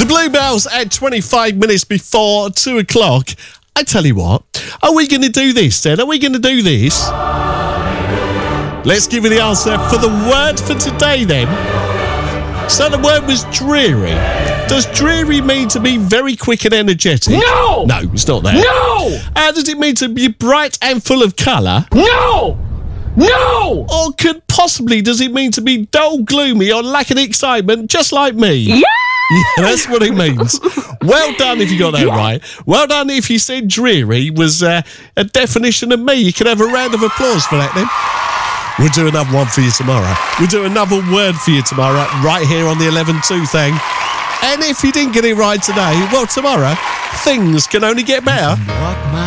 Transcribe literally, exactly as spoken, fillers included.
Bluebells at twenty-five minutes before two o'clock. I tell you what, are we going to do this then? Are we going to do this? Let's give you the answer for the word for today then. So the word was dreary. Does dreary mean to be very quick and energetic? No! No, it's not that. No! Uh, does it mean to be bright and full of colour? No! No! Or could possibly, does it mean to be dull, gloomy, or lacking excitement, just like me? Yeah! Yeah, that's what it means. Well done if you got that yeah. right. Well done if you said dreary was uh, a definition of me. You can have a round of applause for that then. We'll do another one for you tomorrow. We'll do another word for you tomorrow, right here on the eleven two thing. And if you didn't get it right today, well, tomorrow, things can only get better. Walk my